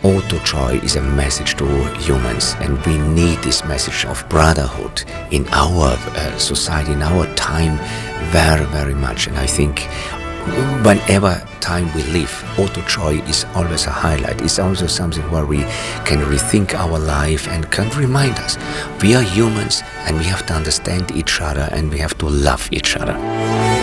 Auto Joy is a message to humans, and we need this message of brotherhood in our society, in our time, very, very much. And I think whenever time we live, Auto Joy is always a highlight. It's also something where we can rethink our life and can remind us we are humans and we have to understand each other and we have to love each other.